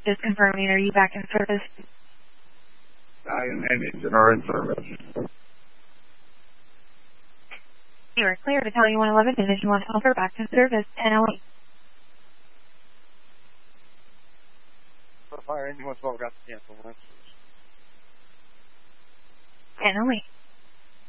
Just confirming, are you back in service? Engine are in service. You are clear to Battalion 111, Division 1 Helper, back in service, NLE. Fire engine 112 got to cancel. NLE.